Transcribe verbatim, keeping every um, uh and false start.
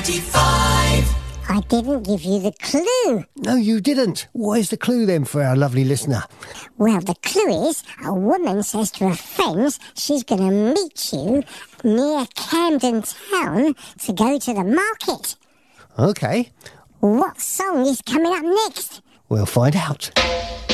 I didn't give you the clue. No, you didn't. What is the clue then for our lovely listener? Well, the clue is a woman says to her friends she's going to meet you near Camden Town to go to the market. OK. What song is coming up next? We'll find out.